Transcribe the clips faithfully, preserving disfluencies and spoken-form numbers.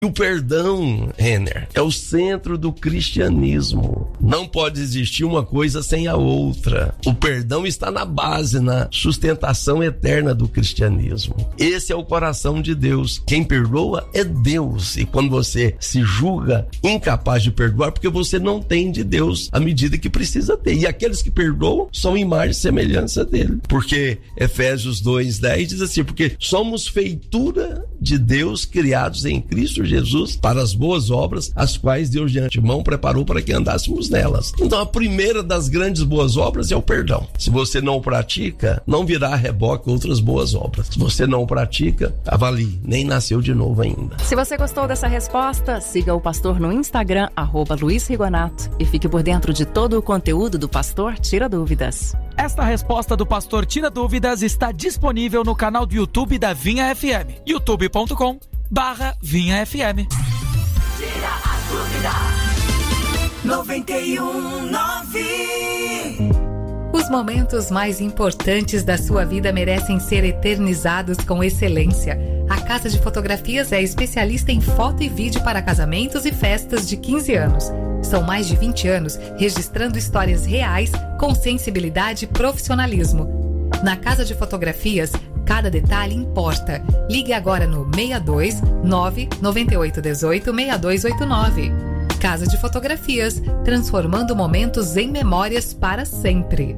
O perdão, Renner, é o centro do cristianismo. Não pode existir uma coisa sem a outra. O perdão está na base, na sustentação eterna do cristianismo. Esse é o coração de Deus. Quem perdoa é Deus. E quando você se julga incapaz de perdoar, porque você não tem de Deus a medida que precisa ter. E aqueles que perdoam são imagem e semelhança dele. Porque Efésios dois, dez diz assim, porque somos feitura de Deus, criados em Cristo Jesus para as boas obras, as quais Deus de antemão preparou para que andássemos nelas. Então a primeira das grandes boas obras é o perdão. Se você não pratica, não virá a reboque outras boas obras. Se você não pratica, avalie, nem nasceu de novo ainda. Se você gostou dessa resposta, siga o pastor no Instagram, arroba Luiz Rigonato, e fique por dentro de todo o conteúdo do Pastor Tira Dúvidas. Esta resposta do Pastor Tira Dúvidas está disponível no canal do YouTube da Vinha F M, youtube ponto com barra Vinha F M. Tira a dúvida. noventa e um, nove. Os momentos mais importantes da sua vida merecem ser eternizados com excelência. A Casa de Fotografias é especialista em foto e vídeo para casamentos e festas de quinze anos. São mais de vinte anos registrando histórias reais com sensibilidade e profissionalismo. Na Casa de Fotografias, cada detalhe importa. Ligue agora no seis dois nove nove oito um oito seis dois oito nove. Casa de Fotografias, transformando momentos em memórias para sempre.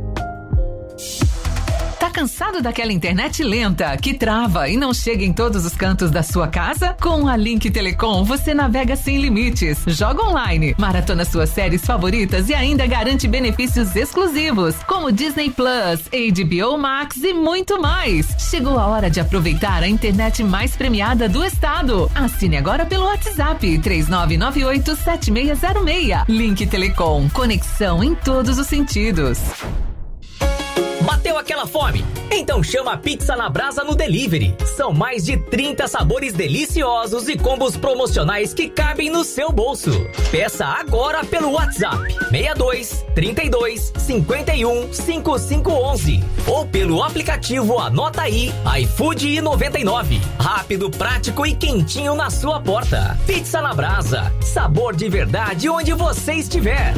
Tá cansado daquela internet lenta, que trava e não chega em todos os cantos da sua casa? Com a Link Telecom, você navega sem limites, joga online, maratona suas séries favoritas e ainda garante benefícios exclusivos, como Disney Plus, H B O Max e muito mais. Chegou a hora de aproveitar a internet mais premiada do estado. Assine agora pelo WhatsApp três nove nove oito sete seis zero seis. Link Telecom, conexão em todos os sentidos. Bateu aquela fome? Então chama a Pizza na Brasa no Delivery. São mais de trinta sabores deliciosos e combos promocionais que cabem no seu bolso. Peça agora pelo WhatsApp seis dois, trinta e dois, cinquenta e um, cinquenta e cinco onze ou pelo aplicativo Anota Aí, iFood e noventa e nove. Rápido, prático e quentinho na sua porta. Pizza na Brasa. Sabor de verdade onde você estiver.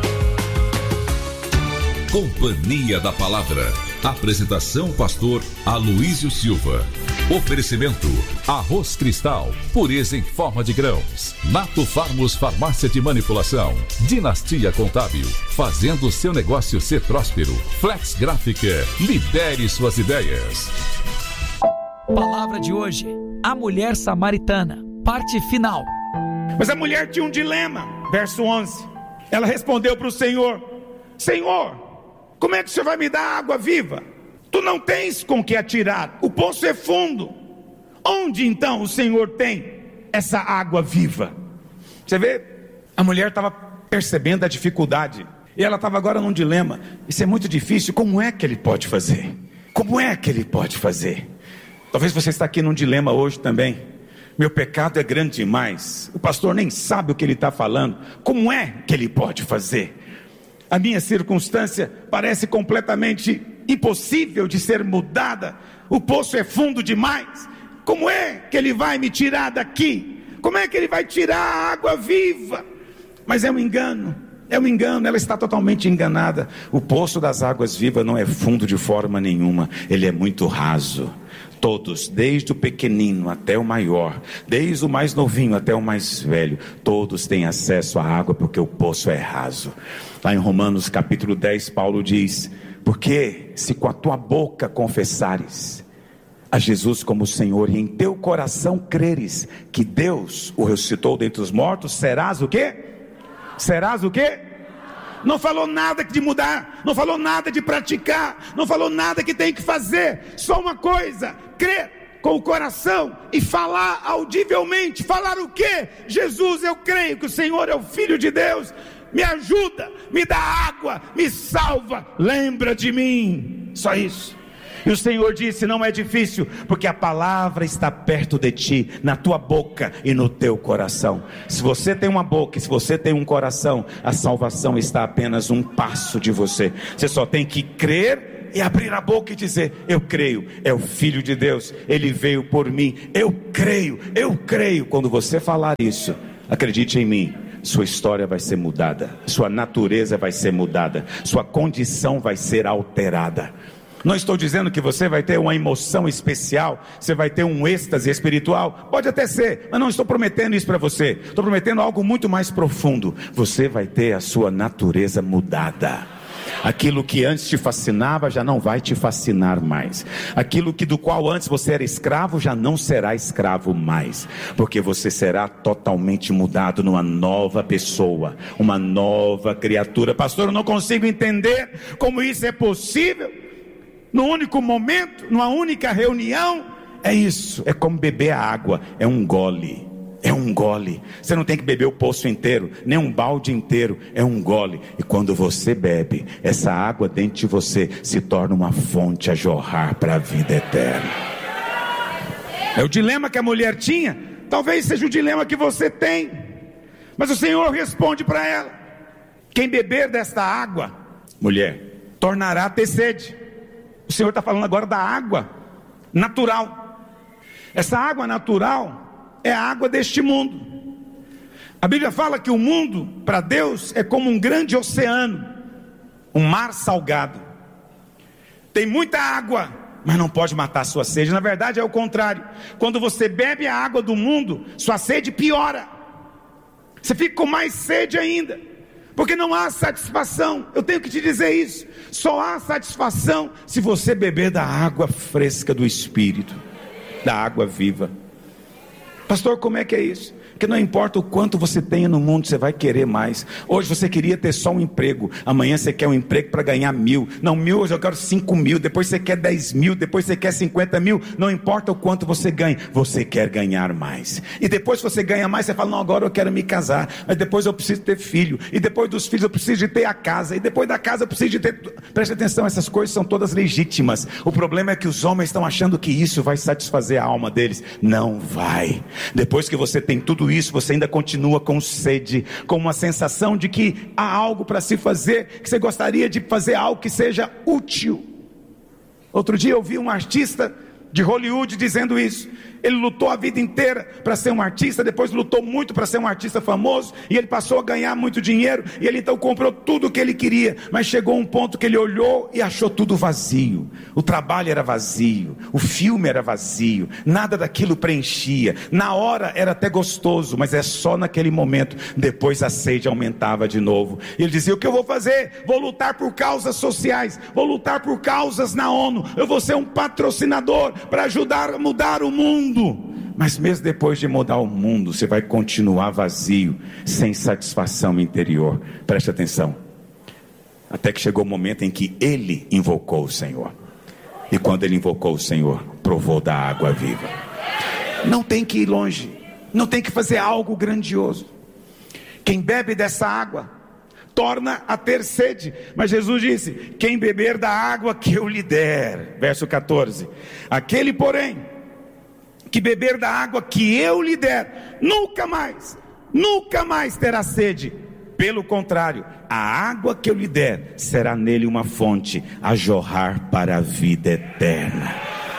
Companhia da Palavra. Apresentação pastor Aloísio Silva. Oferecimento Arroz Cristal, pureza em forma de grãos. Nato Farmos Farmácia de Manipulação. Dinastia Contábil, fazendo seu negócio ser próspero. Flex Gráfica, lidere suas ideias. Palavra de hoje, a mulher samaritana, parte final. Mas a mulher tinha um dilema, verso onze. Ela respondeu para o Senhor: Senhor, como é que o Senhor vai me dar água viva? Tu não tens com que atirar, o poço é fundo. Onde então o Senhor tem essa água viva? Você vê, a mulher estava percebendo a dificuldade, e ela estava agora num dilema. Isso é muito difícil, como é que ele pode fazer? Como é que ele pode fazer? Talvez você está aqui num dilema hoje também. Meu pecado é grande demais, o pastor nem sabe o que ele está falando. Como é que ele pode fazer? A minha circunstância parece completamente impossível de ser mudada. O poço é fundo demais. Como é que ele vai me tirar daqui? Como é que ele vai tirar a água viva? Mas é um engano, é um engano, ela está totalmente enganada. O poço das águas vivas não é fundo de forma nenhuma, ele é muito raso. Todos, desde o pequenino até o maior, desde o mais novinho até o mais velho, todos têm acesso à água, porque o poço é raso. Lá em Romanos capítulo dez, Paulo diz: porque se com a tua boca confessares a Jesus como Senhor, e em teu coração creres que Deus o ressuscitou dentre os mortos, serás o quê? Serás o quê? Não falou nada de mudar, não falou nada de praticar, não falou nada que tem que fazer, só uma coisa: crer com o coração e falar audivelmente. Falar o quê? Jesus, eu creio que o Senhor é o Filho de Deus, me ajuda, me dá água, me salva, lembra de mim, só isso. E o Senhor disse: não é difícil, porque a palavra está perto de ti, na tua boca e no teu coração. Se você tem uma boca e se você tem um coração, a salvação está apenas um passo de você. Você só tem que crer e abrir a boca e dizer: eu creio, é o Filho de Deus, Ele veio por mim, eu creio, eu creio. Quando você falar isso, acredite em mim, sua história vai ser mudada, sua natureza vai ser mudada, sua condição vai ser alterada. Não estou dizendo que você vai ter uma emoção especial, você vai ter um êxtase espiritual, pode até ser, mas não estou prometendo isso para você. Estou prometendo algo muito mais profundo. Você vai ter a sua natureza mudada. Aquilo que antes te fascinava já não vai te fascinar mais. Aquilo que do qual antes você era escravo já não será escravo mais, porque você será totalmente mudado numa nova pessoa, uma nova criatura. Pastor, eu não consigo entender como isso é possível. No único momento, numa única reunião, é isso, é como beber a água, é um gole, é um gole. Você não tem que beber o poço inteiro, nem um balde inteiro, é um gole. E quando você bebe, essa água dentro de você se torna uma fonte a jorrar para a vida eterna. É o dilema que a mulher tinha, talvez seja o dilema que você tem, mas o Senhor responde para ela: quem beber desta água, mulher, tornará a ter sede. O Senhor está falando agora da água natural. Essa água natural é a água deste mundo. A Bíblia fala que o mundo, para Deus, é como um grande oceano, um mar salgado. Tem muita água, mas não pode matar a sua sede. Na verdade é o contrário. Quando você bebe a água do mundo, sua sede piora. Você fica com mais sede ainda, porque não há satisfação. Eu tenho que te dizer isso. Só há satisfação se você beber da água fresca do Espírito, da água viva. Pastor, como é que é isso? Porque não importa o quanto você tenha no mundo, você vai querer mais. Hoje você queria ter só um emprego, amanhã você quer um emprego para ganhar mil. Não, mil, hoje eu quero cinco mil. Depois você quer dez mil, depois você quer cinquenta mil. Não importa o quanto você ganha, você quer ganhar mais. E depois que você ganha mais, você fala: não, agora eu quero me casar, mas depois eu preciso ter filho, e depois dos filhos eu preciso de ter a casa, e depois da casa eu preciso de ter... Preste atenção, essas coisas são todas legítimas. O problema é que os homens estão achando que isso vai satisfazer a alma deles. Não vai. Depois que você tem tudo isso, você ainda continua com sede, com uma sensação de que há algo para se fazer, que você gostaria de fazer algo que seja útil. Outro dia eu vi um artista de Hollywood dizendo isso. Ele lutou a vida inteira para ser um artista, depois lutou muito para ser um artista famoso, e ele passou a ganhar muito dinheiro, e ele então comprou tudo o que ele queria, mas chegou um ponto que ele olhou e achou tudo vazio. O trabalho era vazio, o filme era vazio, nada daquilo preenchia. Na hora era até gostoso, mas é só naquele momento. Depois a sede aumentava de novo. E ele dizia: o que eu vou fazer? Vou lutar por causas sociais, vou lutar por causas na ONU, eu vou ser um patrocinador para ajudar a mudar o mundo. Mas mesmo depois de mudar o mundo, você vai continuar vazio, sem satisfação interior. Preste atenção. Até que chegou o momento em que ele invocou o Senhor. E quando ele invocou o Senhor, provou da água viva. Não tem que ir longe, não tem que fazer algo grandioso. Quem bebe dessa água torna a ter sede. Mas Jesus disse: quem beber da água que eu lhe der, verso catorze, aquele porém que beber da água que eu lhe der, nunca mais, nunca mais terá sede. Pelo contrário, a água que eu lhe der será nele uma fonte a jorrar para a vida eterna.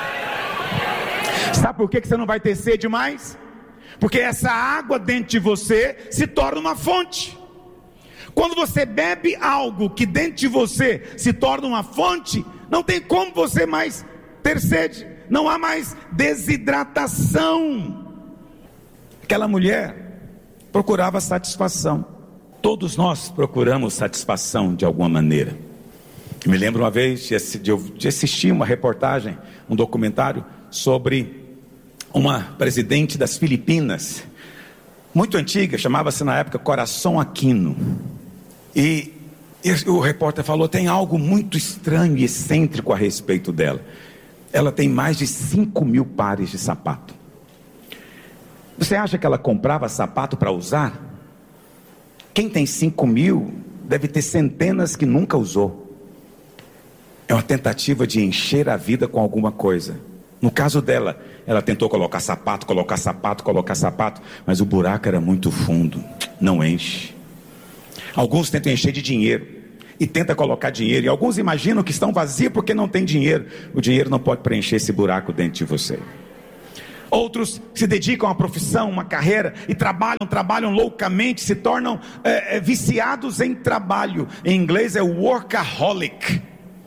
Sabe por que você não vai ter sede mais? Porque essa água dentro de você se torna uma fonte. Quando você bebe algo que dentro de você se torna uma fonte, não tem como você mais ter sede. Não há mais desidratação. Aquela mulher procurava satisfação. Todos nós procuramos satisfação de alguma maneira. Eu me lembro uma vez de assistir uma reportagem, um documentário sobre uma presidente das Filipinas, muito antiga, chamava-se na época Coração Aquino. E, e o repórter falou: tem algo muito estranho e excêntrico a respeito dela. Ela tem mais de cinco mil pares de sapato. Você acha que ela comprava sapato para usar? Quem tem cinco mil deve ter centenas que nunca usou. É uma tentativa de encher a vida com alguma coisa. No caso dela, ela tentou colocar sapato, colocar sapato, colocar sapato, mas o buraco era muito fundo, não enche. Alguns tentam encher de dinheiro. e tenta colocar dinheiro. E alguns imaginam que estão vazios porque não tem dinheiro. O dinheiro não pode preencher esse buraco dentro de você. Outros se dedicam a uma profissão, uma carreira, e trabalham, trabalham loucamente, se tornam é, é, viciados em trabalho. Em inglês é workaholic.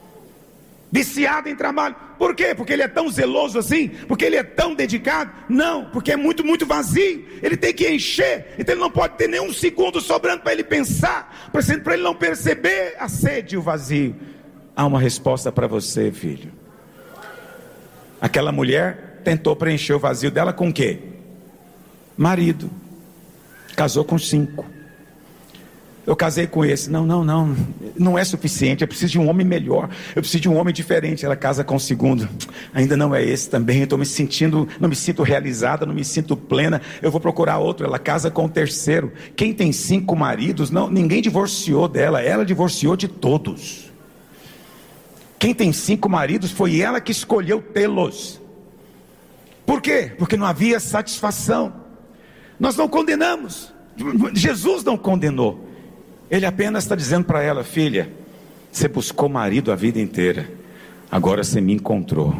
Viciado em trabalho. Por quê? Porque ele é tão zeloso assim? Porque ele é tão dedicado? Não, porque é muito, muito vazio. Ele tem que encher. Então ele não pode ter nenhum segundo sobrando para ele pensar, para ele não perceber a sede e o vazio. Há uma resposta para você, filho. Aquela mulher tentou preencher o vazio dela com o quê? Marido. Casou com cinco. Eu casei com esse. Não, não, não. Não é suficiente. Eu preciso de um homem melhor. Eu preciso de um homem diferente. Ela casa com o segundo. Ainda não é esse também. Eu estou me sentindo, não me sinto realizada, não me sinto plena. Eu vou procurar outro. Ela casa com o terceiro. Quem tem cinco maridos, não, ninguém divorciou dela. Ela divorciou de todos. Quem tem cinco maridos foi ela que escolheu tê-los. Por quê? Porque não havia satisfação. Nós não condenamos. Jesus não condenou. Ele apenas está dizendo para ela: filha, você buscou marido a vida inteira, agora você me encontrou.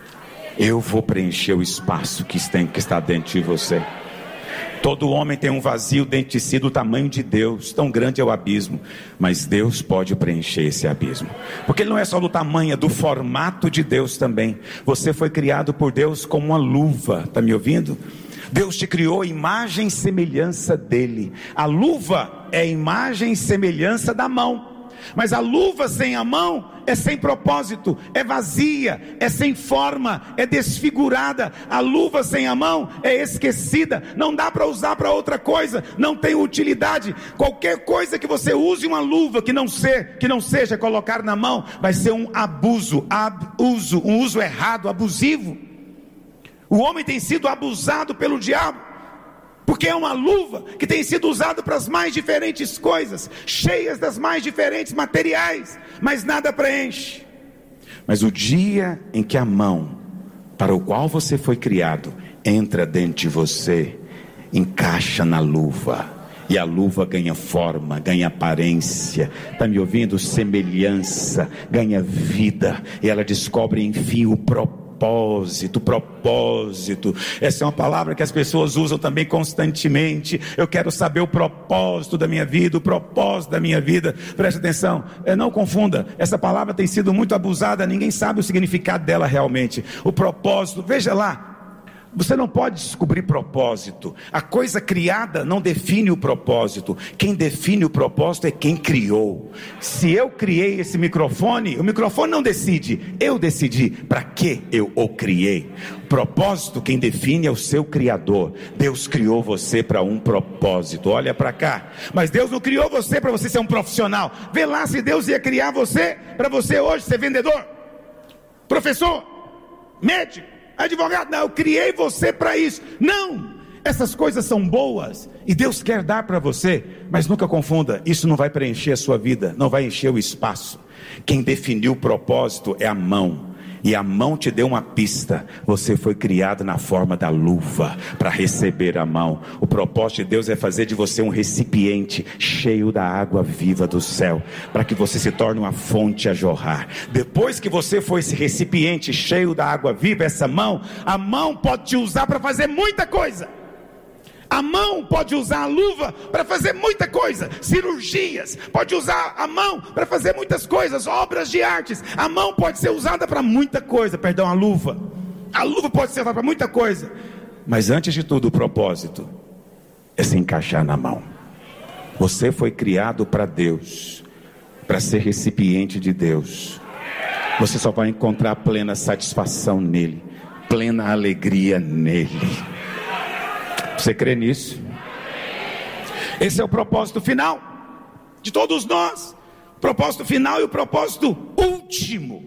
Eu vou preencher o espaço que está dentro de você. Todo homem tem um vazio dentro de si do tamanho de Deus, tão grande é o abismo, mas Deus pode preencher esse abismo, porque ele não é só do tamanho, é do formato de Deus também. Você foi criado por Deus como uma luva, está me ouvindo? Deus te criou imagem e semelhança dele. A luva é imagem e semelhança da mão, mas a luva sem a mão é sem propósito, é vazia, é sem forma, é desfigurada. A luva sem a mão é esquecida, não dá para usar para outra coisa, não tem utilidade. Qualquer coisa que você use uma luva que não, ser, que não seja colocar na mão, vai ser um abuso, abuso, um uso errado, abusivo. O homem tem sido abusado pelo diabo, porque é uma luva que tem sido usada para as mais diferentes coisas, cheias das mais diferentes materiais, mas nada preenche. Mas o dia em que a mão para o qual você foi criado entra dentro de você, encaixa na luva, e a luva ganha forma, ganha aparência, está me ouvindo? Semelhança, ganha vida, e ela descobre enfim o propósito. Propósito, propósito, essa é uma palavra que as pessoas usam também constantemente. Eu quero saber o propósito da minha vida, o propósito da minha vida. Preste atenção, não confunda, essa palavra tem sido muito abusada, ninguém sabe o significado dela realmente. O propósito, veja lá, você não pode descobrir propósito. A coisa criada não define o propósito. Quem define o propósito é quem criou. Se eu criei esse microfone, o microfone não decide, eu decidi para que eu o criei. O propósito, quem define é o seu Criador. Deus criou você para um propósito. Olha para cá. Mas Deus não criou você para você ser um profissional. Vê lá se Deus ia criar você para você hoje ser vendedor, professor, médico, advogado. Não, eu criei você para isso. Não, essas coisas são boas e Deus quer dar para você, mas nunca confunda, isso não vai preencher a sua vida, não vai encher o espaço. Quem definiu o propósito é a mão, e a mão te deu uma pista. Você foi criado na forma da luva para receber a mão. O propósito de Deus é fazer de você um recipiente cheio da água viva do céu, para que você se torne uma fonte a jorrar. Depois que você for esse recipiente cheio da água viva, essa mão, a mão pode te usar para fazer muita coisa. A mão pode usar a luva para fazer muita coisa, cirurgias, pode usar a mão para fazer muitas coisas, obras de artes. A mão pode ser usada para muita coisa, perdão, a luva. A luva pode ser usada para muita coisa, mas antes de tudo o propósito é se encaixar na mão. Você foi criado para Deus, para ser recipiente de Deus. Você só vai encontrar plena satisfação nele, plena alegria nele. Você crê nisso? Esse é o propósito final de todos nós. O propósito final e o propósito último.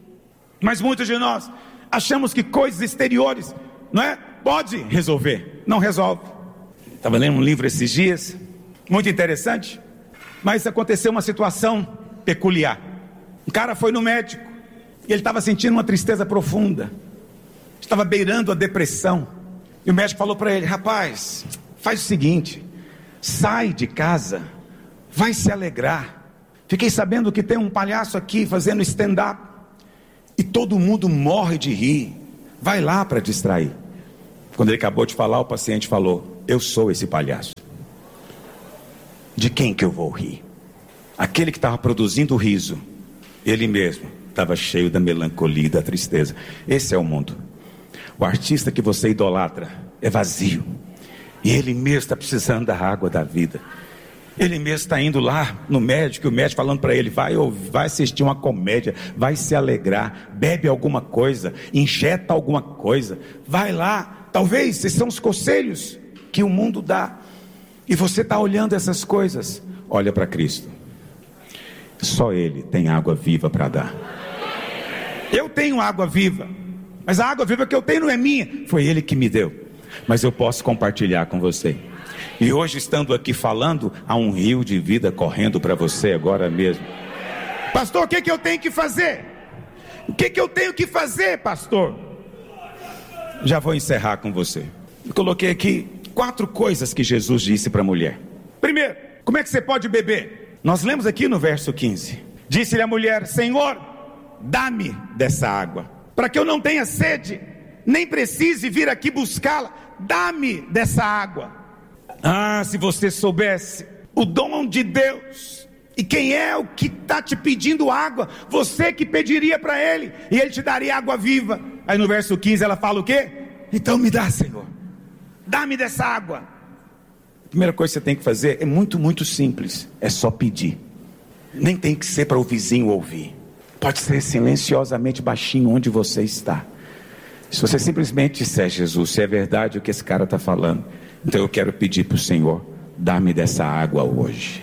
Mas muitos de nós achamos que coisas exteriores, não é? Pode resolver. Não resolve. Estava lendo um livro esses dias, muito interessante, mas aconteceu uma situação peculiar. Um cara foi no médico e ele estava sentindo uma tristeza profunda, estava beirando a depressão. E o médico falou para ele: rapaz, faz o seguinte, sai de casa, vai se alegrar, Fiquei sabendo que tem um palhaço aqui fazendo stand-up e todo mundo morre de rir. Vai lá para distrair. Quando ele acabou de falar, o paciente falou: eu sou esse palhaço. De quem que eu vou rir? Aquele que estava produzindo o riso, ele mesmo estava cheio da melancolia e da tristeza. Esse é o mundo. O artista que você idolatra é vazio, e ele mesmo está precisando da água da vida. Ele mesmo está indo lá no médico, e o médico falando para ele: vai, vai assistir uma comédia, vai se alegrar, bebe alguma coisa, injeta alguma coisa, vai lá. Talvez esses são os conselhos que o mundo dá, e você está olhando essas coisas. Olha para Cristo. Só Ele tem água viva para dar. Eu tenho água viva, mas a água viva que eu tenho não é minha, foi Ele que me deu, mas eu posso compartilhar com você. E hoje, estando aqui falando, há um rio de vida correndo para você agora mesmo. Pastor, o que, que eu tenho que fazer? O que, que eu tenho que fazer, pastor? Já vou encerrar com você. Eu coloquei aqui quatro coisas que Jesus disse para a mulher. Primeiro, como é que você pode beber? Nós lemos aqui no verso quinze. Disse-lhe a mulher: Senhor, dá-me dessa água, para que eu não tenha sede, nem precise vir aqui buscá-la. Dá-me dessa água. Ah, se você soubesse o dom de Deus, e quem é o que está te pedindo água, você que pediria para Ele, e Ele te daria água viva. Aí no verso quinze ela fala o quê? Então me dá, Senhor, dá-me dessa água. A primeira coisa que você tem que fazer é muito, muito simples, é só pedir. Nem tem que ser para o vizinho ouvir, pode ser silenciosamente, baixinho, onde você está. Se você simplesmente disser: Jesus, se é verdade o que esse cara está falando, então eu quero pedir para o Senhor, dá-me dessa água hoje.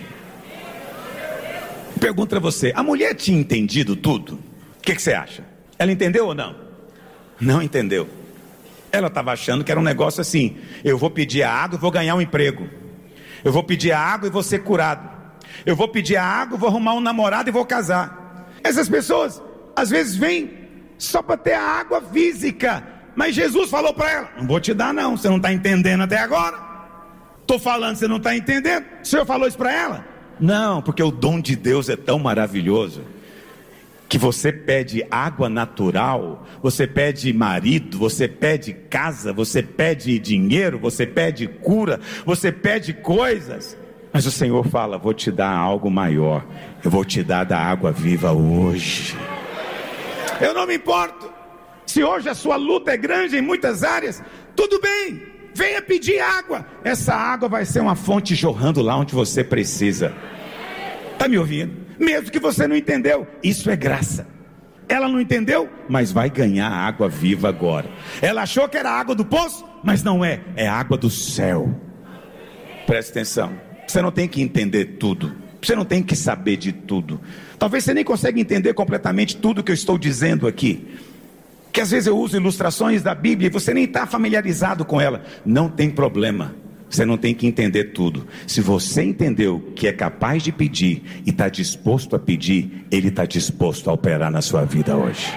Pergunto para você: a mulher tinha entendido tudo? O que, que você acha? Ela entendeu ou não? Não entendeu. Ela estava achando que era um negócio assim: eu vou pedir a água e vou ganhar um emprego, eu vou pedir a água e vou ser curado, eu vou pedir a água e vou arrumar um namorado e vou casar. Essas pessoas às vezes vêm só para ter a água física, mas Jesus falou para ela: não vou te dar não, você não está entendendo até agora. Estou falando, você não está entendendo. O Senhor falou isso para ela? Não, porque o dom de Deus é tão maravilhoso que você pede água natural, você pede marido, você pede casa, você pede dinheiro, você pede cura, você pede coisas, mas o Senhor fala: vou te dar algo maior, eu vou te dar da água viva hoje. Eu não me importo se hoje a sua luta é grande em muitas áreas, tudo bem, venha pedir água. Essa água vai ser uma fonte jorrando lá onde você precisa. Está me ouvindo? Mesmo que você não entendeu, isso é graça. Ela não entendeu, mas vai ganhar água viva agora. Ela achou que era água do poço, mas não é, é água do céu. Preste atenção, você não tem que entender tudo, você não tem que saber de tudo. Talvez você nem consiga entender completamente tudo que eu estou dizendo aqui, que às vezes eu uso ilustrações da Bíblia e você nem está familiarizado com ela. Não tem problema, você não tem que entender tudo. Se você entendeu que é capaz de pedir e está disposto a pedir, Ele está disposto a operar na sua vida hoje.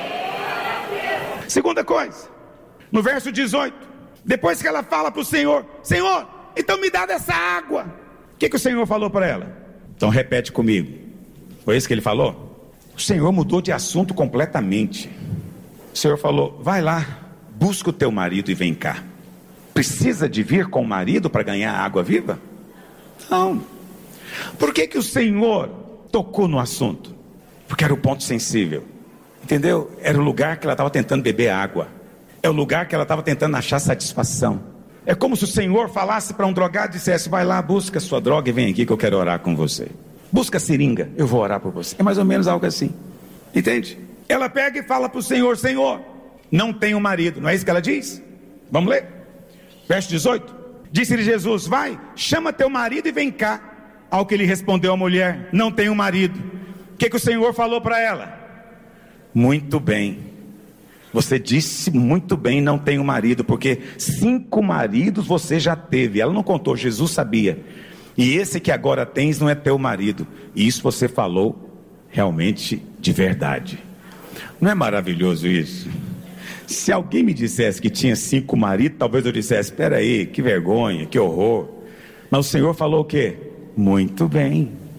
Segunda coisa, no verso dezoito, depois que ela fala para o Senhor: Senhor, então me dá dessa água. O que, que o Senhor falou para ela? Então repete comigo. Foi isso que Ele falou? O Senhor mudou de assunto completamente. O Senhor falou: vai lá, busca o teu marido e vem cá. Precisa de vir com o marido para ganhar água viva? Não. Por que que o Senhor tocou no assunto? Porque era o ponto sensível, entendeu? Era o lugar que ela estava tentando beber água, é o lugar que ela estava tentando achar satisfação. É como se o Senhor falasse para um drogado e dissesse: vai lá, busca a sua droga e vem aqui que eu quero orar com você. Busca a seringa, eu vou orar por você. É mais ou menos algo assim, entende? Ela pega e fala para o Senhor: Senhor, não tenho marido. Não é isso que ela diz? Vamos ler? Verso dezoito. Disse-lhe Jesus: vai, chama teu marido e vem cá. Ao que lhe respondeu a mulher: não tenho marido. O que que o Senhor falou para ela? Muito bem, você disse muito bem, não tenho marido, porque cinco maridos você já teve. Ela não contou, Jesus sabia. E esse que agora tens não é teu marido. E isso você falou realmente de verdade. Não é maravilhoso isso? Se alguém me dissesse que tinha cinco maridos, talvez eu dissesse: espera aí, que vergonha, que horror. Mas o Senhor falou o quê? Muito bem,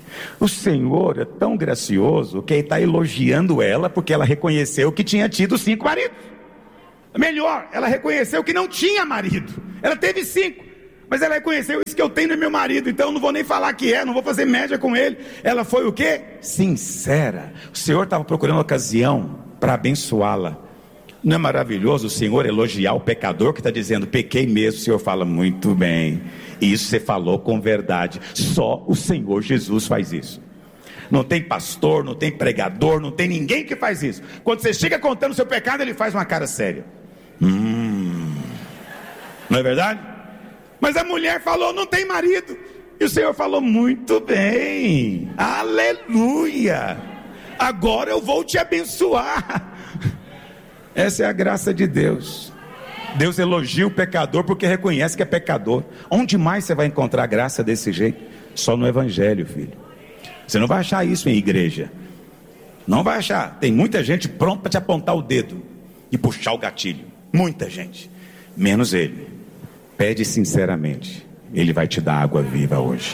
O Senhor é tão gracioso que Ele está elogiando ela porque ela reconheceu que tinha tido cinco maridos. Melhor, ela reconheceu que não tinha marido. Ela teve cinco, mas ela reconheceu: isso que eu tenho é meu marido, então eu não vou nem falar que é, não vou fazer média com ele. Ela foi o quê? Sincera. O Senhor estava procurando uma ocasião para abençoá-la. Não é maravilhoso o Senhor elogiar o pecador que está dizendo: pequei mesmo? O Senhor fala: muito bem, isso você falou com verdade. Só o Senhor Jesus faz isso. Não tem pastor, não tem pregador, não tem ninguém que faz isso. Quando você chega contando o seu pecado, ele faz uma cara séria. Hum, não é verdade? Mas a mulher falou: não tem marido. E o Senhor falou: muito bem, aleluia, agora eu vou te abençoar. Essa é a graça de Deus. Deus elogia o pecador porque reconhece que é pecador. Onde mais você vai encontrar graça desse jeito? Só no Evangelho, filho. Você não vai achar isso em igreja. Não vai achar. Tem muita gente pronta para te apontar o dedo e puxar o gatilho. Muita gente. Menos ele. Pede sinceramente. Ele vai te dar água viva hoje.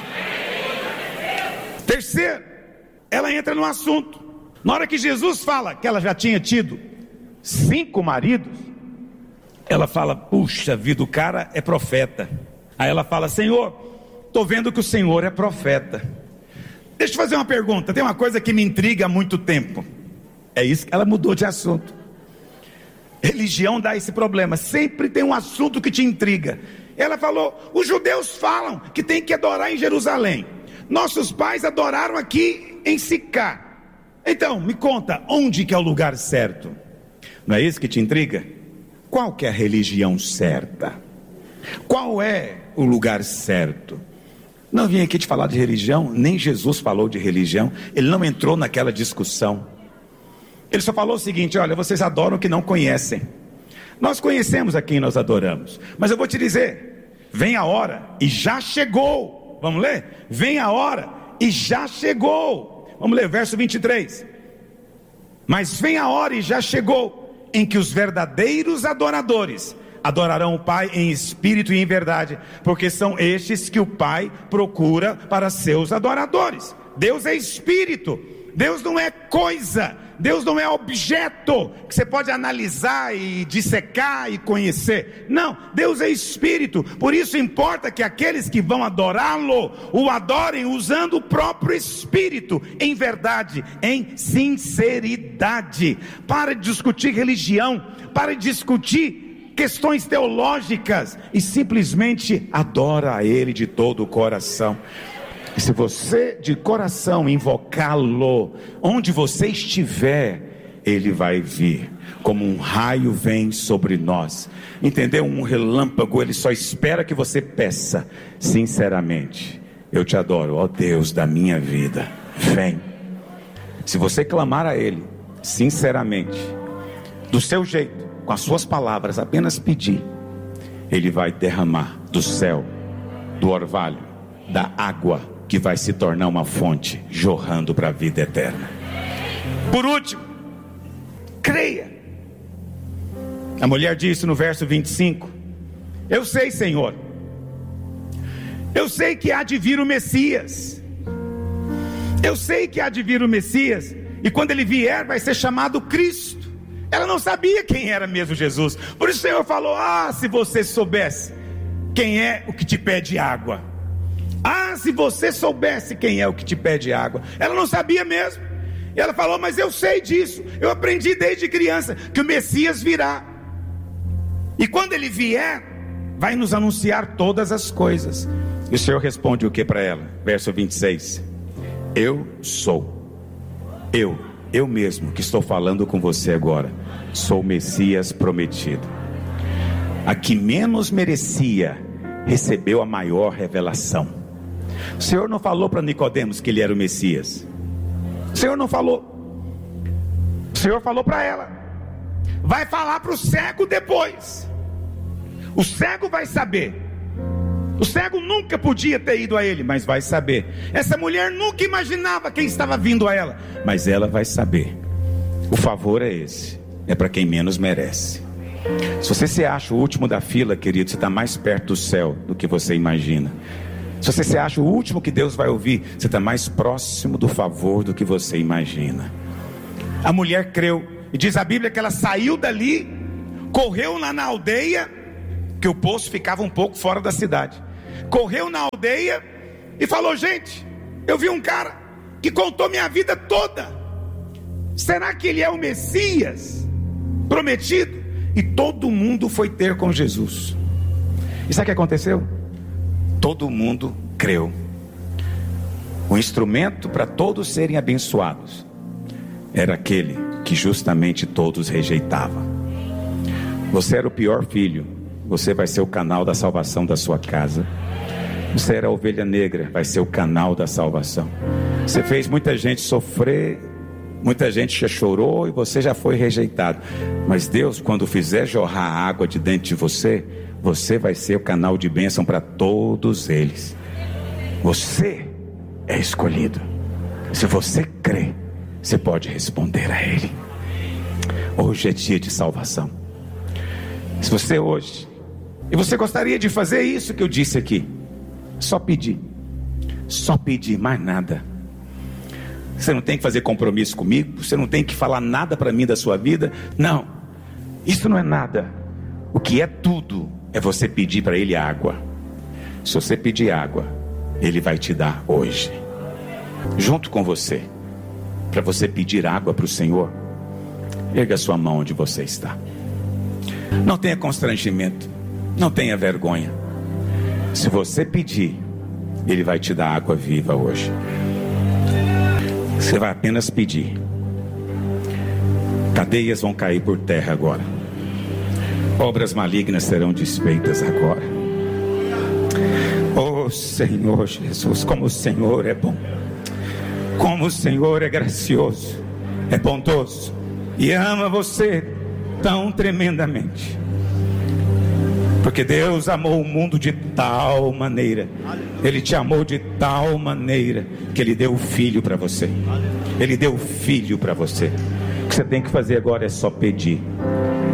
Terceiro, ela entra no assunto. Na hora que Jesus fala que ela já tinha tido cinco maridos, ela fala: puxa vida, o cara é profeta. Aí ela fala: Senhor, estou vendo que o Senhor é profeta. Deixa eu fazer uma pergunta. Tem uma coisa que me intriga há muito tempo. É isso que ela mudou de assunto. Religião dá esse problema. Sempre tem um assunto que te intriga. Ela falou: os judeus falam que tem que adorar em Jerusalém. Nossos pais adoraram aqui em Sicá. Então, me conta, onde que é o lugar certo? Não é isso que te intriga? Qual que é a religião certa? Qual é o lugar certo? Não vim aqui te falar de religião, nem Jesus falou de religião. Ele não entrou naquela discussão. Ele só falou o seguinte: olha, vocês adoram o que não conhecem. Nós conhecemos a quem nós adoramos, mas eu vou te dizer, vem a hora e já chegou. Vamos ler? Vem a hora e já chegou. Vamos ler, verso vinte e três. Mas vem a hora e já chegou em que os verdadeiros adoradores adorarão o Pai em espírito e em verdade, porque são estes que o Pai procura para seus adoradores. Deus é espírito. Deus não é coisa, Deus não é objeto que você pode analisar e dissecar e conhecer. Não, Deus é espírito. Por isso importa que aqueles que vão adorá-lo o adorem usando o próprio espírito, em verdade, em sinceridade. Para de discutir religião, para de discutir questões teológicas e simplesmente adora a Ele de todo o coração. E se você de coração invocá-lo, onde você estiver, Ele vai vir, como um raio vem sobre nós. Entendeu? Um relâmpago, Ele só espera que você peça sinceramente: eu te adoro, ó Deus da minha vida, vem. Se você clamar a Ele sinceramente, do seu jeito, com as suas palavras, apenas pedir, Ele vai derramar do céu, do orvalho, da água, que vai se tornar uma fonte jorrando para a vida eterna. Por último, creia. A mulher disse no verso vinte e cinco: eu sei, Senhor, eu sei que há de vir o Messias, eu sei que há de vir o Messias, e quando ele vier vai ser chamado Cristo. Ela não sabia quem era mesmo Jesus. Por isso o Senhor falou: ah, se você soubesse quem é o que te pede água. Ah, se você soubesse quem é o que te pede água. Ela não sabia mesmo. E ela falou: mas eu sei disso, eu aprendi desde criança que o Messias virá, e quando ele vier, vai nos anunciar todas as coisas. E o Senhor responde o que para ela? Verso vinte e seis: eu sou, eu, eu mesmo que estou falando com você agora, sou o Messias prometido. A que menos merecia, recebeu a maior revelação. O Senhor não falou para Nicodemos que ele era o Messias. O Senhor não falou. O Senhor falou para ela: vai falar para o cego depois. O cego vai saber. O cego nunca podia ter ido a ele, mas vai saber. Essa mulher nunca imaginava quem estava vindo a ela, mas ela vai saber. O favor é esse, é para quem menos merece. Se você se acha o último da fila, querido, você está mais perto do céu do que você imagina. Se você se acha o último que Deus vai ouvir, você está mais próximo do favor do que você imagina. A mulher creu, e diz a Bíblia que ela saiu dali, correu lá na aldeia, que o poço ficava um pouco fora da cidade. Correu na aldeia e falou: gente, eu vi um cara que contou minha vida toda. Será que ele é o Messias prometido? E todo mundo foi ter com Jesus. E sabe o que aconteceu? Todo mundo creu. O instrumento para todos serem abençoados era aquele que justamente todos rejeitavam. Você era o pior filho, você vai ser o canal da salvação da sua casa. Você era a ovelha negra, vai ser o canal da salvação. Você fez muita gente sofrer, muita gente já chorou e você já foi rejeitado. Mas Deus, quando fizer jorrar água de dentro de você, você vai ser o canal de bênção para todos eles. Você é escolhido. Se você crê, você pode responder a Ele. Hoje é dia de salvação. Se você hoje, e você gostaria de fazer isso que eu disse aqui, só pedir, só pedir, mais nada. Você não tem que fazer compromisso comigo, você não tem que falar nada para mim da sua vida. Não, isso não é nada. O que é tudo é você pedir para Ele água. Se você pedir água, Ele vai te dar hoje, junto com você. Para você pedir água para o Senhor, erga a sua mão onde você está. Não tenha constrangimento, não tenha vergonha. Se você pedir, Ele vai te dar água viva hoje. Você vai apenas pedir. Cadeias vão cair por terra agora. Obras malignas serão desfeitas agora. Oh Senhor Jesus, como o Senhor é bom, como o Senhor é gracioso, é bondoso e ama você tão tremendamente. Porque Deus amou o mundo de tal maneira, Ele te amou de tal maneira, que Ele deu o Filho para você. Ele deu o Filho para você. O que você tem que fazer agora é só pedir.